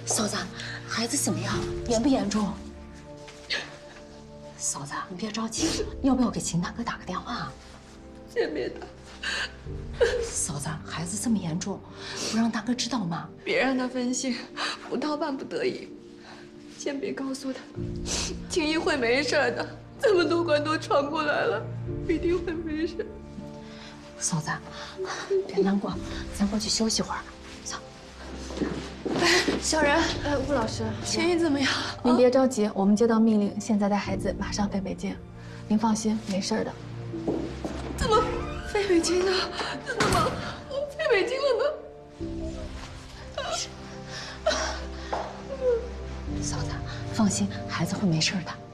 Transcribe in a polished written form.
嫂子，孩子怎么样？严不严重？嫂子，你别着急，要不要给秦大哥打个电话？ 先别打。 嫂子，孩子这么严重，不让大哥知道吗？ 别让他分心，不到万不得已，先别告诉他。青衣会没事的，这么多关都闯过来了，一定会没事。 嫂子，别难过，咱过去休息会儿。走。 小然，吴老师， 青衣怎么样？ 您别着急，我们接到命令，现在带孩子马上飞北京。您放心，没事的。 怎么飞北京呢？怎么飞北京了呢？ 嫂子，放心，孩子会没事的。